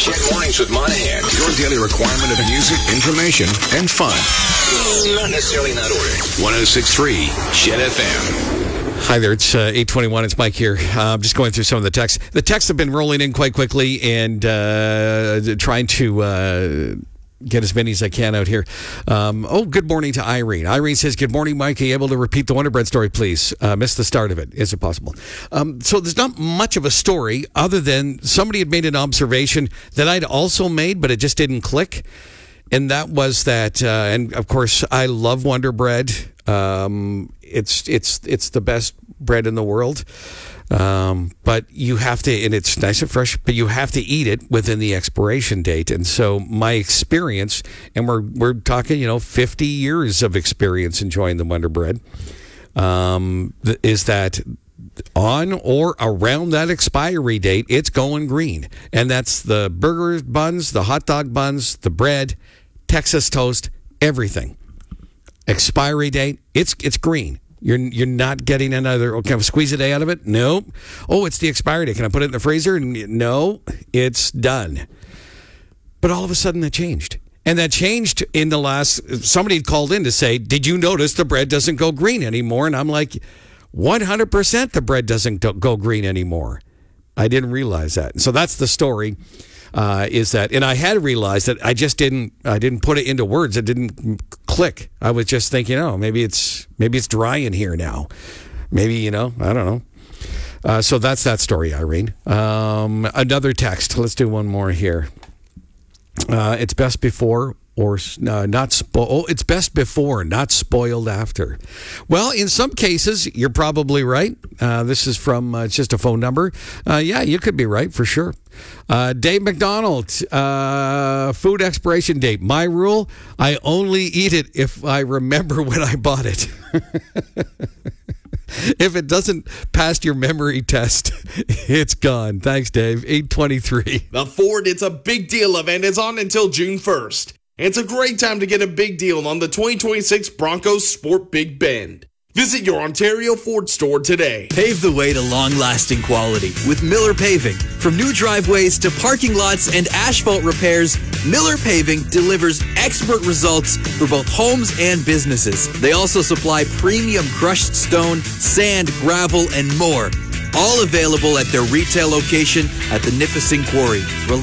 Chet Mornings with Monahan. Your daily requirement of music, information, and fun. Not necessarily in that order. 106.3 Chet FM. Hi there, it's 8:21. It's Mike here. I'm just going through some of the texts. The texts have been rolling in quite quickly and trying to get as many as I can out here. Good morning to Irene. Irene says, good morning, Mike. Are you able to repeat the Wonder Bread story, please? Missed the start of it. Is it possible? So there's not much of a story other than somebody had made an observation that I'd also made, but it just didn't click. And that was that, and of course, I love Wonder Bread. It's the best bread in the world. But you have to, and it's nice and fresh, but you have to eat it within the expiration date. And so my experience, and we're talking, 50 years of experience enjoying the Wonder Bread, is that on or around that expiry date, it's going green. And that's the burger buns, the hot dog buns, the bread, Texas toast, everything. Expiry date, it's green. You're not getting another, can I squeeze a day out of it? Nope. Oh, it's the expiry date. Can I put it in the freezer? No, it's done. But all of a sudden that changed. And that changed in the last, somebody had called in to say, did you notice the bread doesn't go green anymore? And I'm like, 100% the bread doesn't go green anymore. I didn't realize that. So that's the story. Is that, and I had realized that I didn't put it into words. It didn't click. I was just thinking, maybe it's dry in here now. Maybe, I don't know. So that's that story, Irene. Another text. Let's do one more here. It's best before or it's best before, not spoiled after. Well, in some cases, you're probably right. This is from, it's just a phone number. Yeah, you could be right for sure. Dave McDonald, food expiration date. My rule, I only eat it if I remember when I bought it. If it doesn't pass your memory test, it's gone. Thanks, Dave. 8:23. The Ford It's a Big Deal event is on until June 1st. It's a great time to get a big deal on the 2026 Broncos Sport Big Bend. Visit your Ontario Ford store today. Pave the way to long-lasting quality with Miller Paving. From new driveways to parking lots and asphalt repairs, Miller Paving delivers expert results for both homes and businesses. They also supply premium crushed stone, sand, gravel, and more. All available at their retail location at the Nipissing Quarry.